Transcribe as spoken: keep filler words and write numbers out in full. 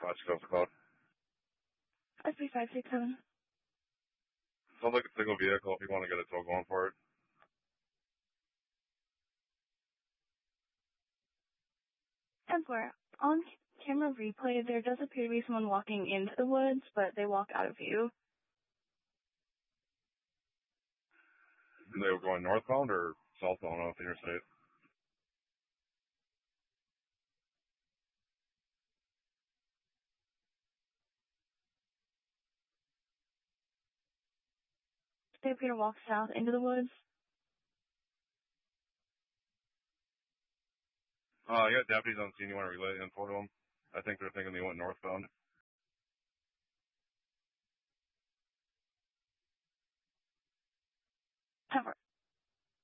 Five six Alpha Cloud. five three five six seven. Sounds like a single vehicle if you want to get a tow going for it. ten four. On camera replay, there does appear to be someone walking into the woods, but they walk out of view. They were going northbound or southbound off the interstate? They appear to walk south into the woods. Uh, yeah, deputies on scene. You want to relay info to them? I think they're thinking they went northbound. ten four.